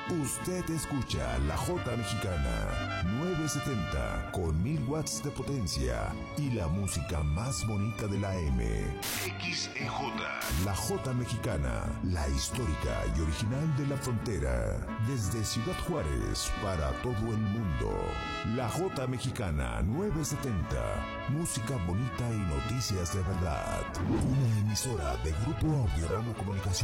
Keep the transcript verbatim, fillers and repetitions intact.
Usted escucha la Jota Mexicana nueve setenta con mil watts de potencia y la música más bonita de la M. X E J. La Jota Mexicana, la histórica y original de la frontera. Desde Ciudad Juárez para todo el mundo. La Jota Mexicana nueve setenta. Música bonita y noticias de verdad. Una emisora de Grupo Audio Ramo Comunicación.